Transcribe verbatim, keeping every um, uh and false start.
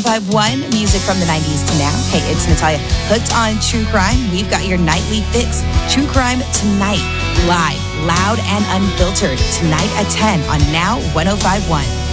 five one, music from the nineties to now. Hey, it's Natalia. Hooked on true crime. We've got your nightly fix. True Crime Tonight. Live, loud, and unfiltered. Tonight at ten on Now one oh five point one.